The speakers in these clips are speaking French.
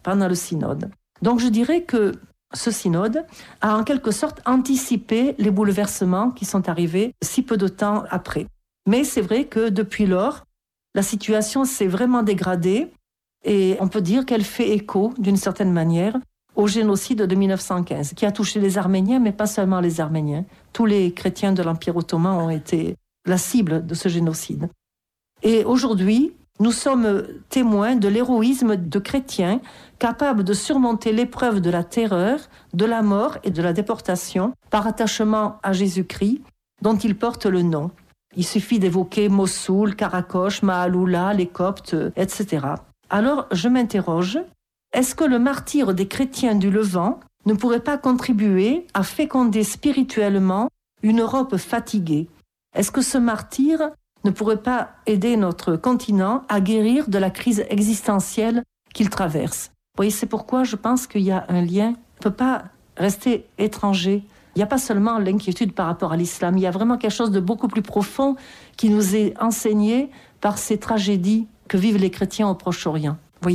pendant le synode. Donc je dirais que ce synode a en quelque sorte anticipé les bouleversements qui sont arrivés si peu de temps après. Mais c'est vrai que depuis lors, la situation s'est vraiment dégradée et on peut dire qu'elle fait écho, d'une certaine manière, au génocide de 1915, qui a touché les Arméniens, mais pas seulement les Arméniens. Tous les chrétiens de l'Empire ottoman ont été la cible de ce génocide. Et aujourd'hui, nous sommes témoins de l'héroïsme de chrétiens capables de surmonter l'épreuve de la terreur, de la mort et de la déportation par attachement à Jésus-Christ, dont ils portent le nom. Il suffit d'évoquer Mossoul, Karakoche, Maaloula, les Coptes, etc. Alors, je m'interroge, est-ce que le martyre des chrétiens du Levant ne pourrait pas contribuer à féconder spirituellement une Europe fatiguée? Est-ce que ce martyre ne pourrait pas aider notre continent à guérir de la crise existentielle qu'il traverse? Vous voyez, c'est pourquoi je pense qu'il y a un lien. On ne peut pas rester étranger. Il n'y a pas seulement l'inquiétude par rapport à l'islam, il y a vraiment quelque chose de beaucoup plus profond qui nous est enseigné par ces tragédies que vivent les chrétiens au Proche-Orient. Vous voyez ?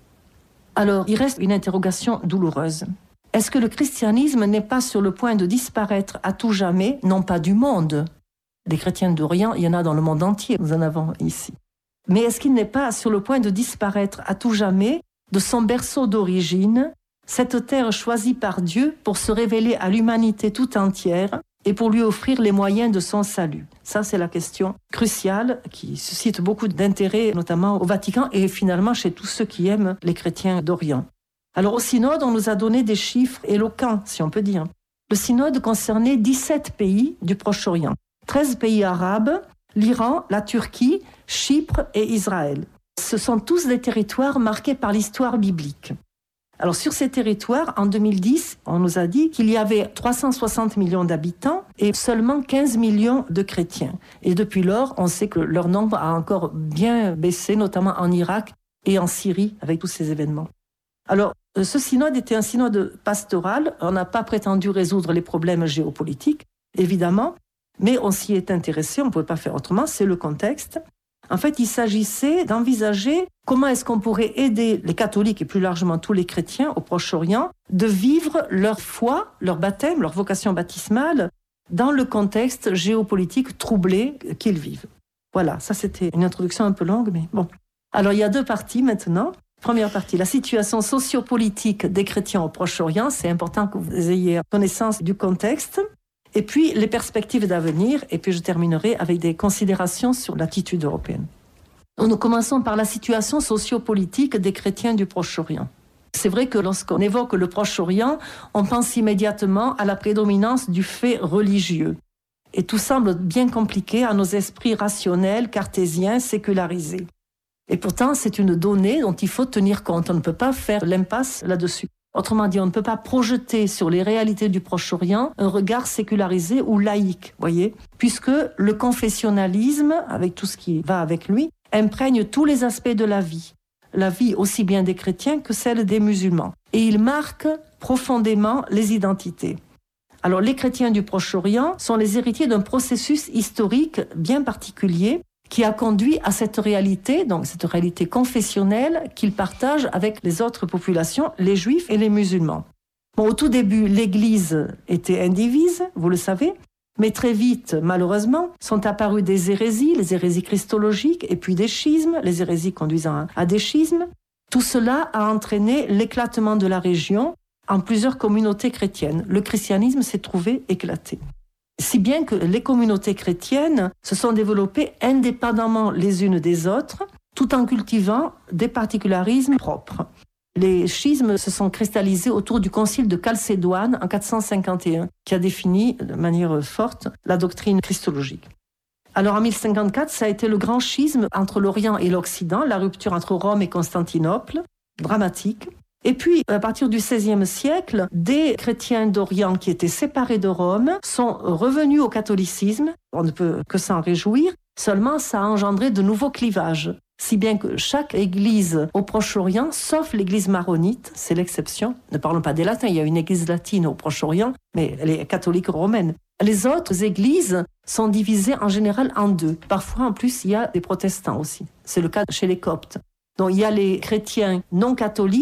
Alors, il reste une interrogation douloureuse. Est-ce que le christianisme n'est pas sur le point de disparaître à tout jamais, non pas du monde? Des chrétiens d'Orient, il y en a dans le monde entier, nous en avons ici. Mais est-ce qu'il n'est pas sur le point de disparaître à tout jamais de son berceau d'origine, cette terre choisie par Dieu pour se révéler à l'humanité tout entière et pour lui offrir les moyens de son salut? Ça, c'est la question cruciale qui suscite beaucoup d'intérêt, notamment au Vatican et finalement chez tous ceux qui aiment les chrétiens d'Orient. Alors au synode, on nous a donné des chiffres éloquents, si on peut dire. Le synode concernait 17 pays du Proche-Orient, 13 pays arabes, l'Iran, la Turquie, Chypre et Israël. Ce sont tous des territoires marqués par l'histoire biblique. Alors sur ces territoires, en 2010, on nous a dit qu'il y avait 360 millions d'habitants et seulement 15 millions de chrétiens. Et depuis lors, on sait que leur nombre a encore bien baissé, notamment en Irak et en Syrie, avec tous ces événements. Alors, ce synode était un synode pastoral. On n'a pas prétendu résoudre les problèmes géopolitiques, évidemment, mais on s'y est intéressé, on ne pouvait pas faire autrement, c'est le contexte. En fait, il s'agissait d'envisager comment est-ce qu'on pourrait aider les catholiques et plus largement tous les chrétiens au Proche-Orient de vivre leur foi, leur baptême, leur vocation baptismale dans le contexte géopolitique troublé qu'ils vivent. Voilà, ça c'était une introduction un peu longue, mais bon. Alors il y a deux parties maintenant. Première partie, la situation sociopolitique des chrétiens au Proche-Orient. C'est important que vous ayez connaissance du contexte. Et puis, les perspectives d'avenir, et puis je terminerai avec des considérations sur l'attitude européenne. Nous commençons par la situation sociopolitique des chrétiens du Proche-Orient. C'est vrai que lorsqu'on évoque le Proche-Orient, on pense immédiatement à la prédominance du fait religieux. Et tout semble bien compliqué à nos esprits rationnels, cartésiens, sécularisés. Et pourtant, c'est une donnée dont il faut tenir compte. On ne peut pas faire l'impasse là-dessus. Autrement dit, on ne peut pas projeter sur les réalités du Proche-Orient un regard sécularisé ou laïque, voyez, puisque le confessionnalisme, avec tout ce qui va avec lui, imprègne tous les aspects de la vie aussi bien des chrétiens que celle des musulmans. Et il marque profondément les identités. Alors, les chrétiens du Proche-Orient sont les héritiers d'un processus historique bien particulier qui a conduit à cette réalité, donc cette réalité confessionnelle qu'ils partagent avec les autres populations, les juifs et les musulmans. Bon, au tout début, l'Église était indivise, vous le savez, mais très vite, malheureusement, sont apparues des hérésies, les hérésies christologiques, et puis des schismes, les hérésies conduisant à des schismes. Tout cela a entraîné l'éclatement de la région en plusieurs communautés chrétiennes. Le christianisme s'est trouvé éclaté. Si bien que les communautés chrétiennes se sont développées indépendamment les unes des autres, tout en cultivant des particularismes propres. Les schismes se sont cristallisés autour du concile de Chalcédoine en 451, qui a défini de manière forte la doctrine christologique. Alors en 1054, ça a été le grand schisme entre l'Orient et l'Occident, la rupture entre Rome et Constantinople, dramatique. Et puis, à partir du XVIe siècle, des chrétiens d'Orient qui étaient séparés de Rome sont revenus au catholicisme. On ne peut que s'en réjouir. Seulement, ça a engendré de nouveaux clivages. Si bien que chaque église au Proche-Orient, sauf l'église maronite, c'est l'exception. Ne parlons pas des latins, il y a une église latine au Proche-Orient, mais elle est catholique romaine. Les autres églises sont divisées en général en deux. Parfois, en plus, il y a des protestants aussi. C'est le cas chez les Coptes. Donc, il y a les chrétiens non catholiques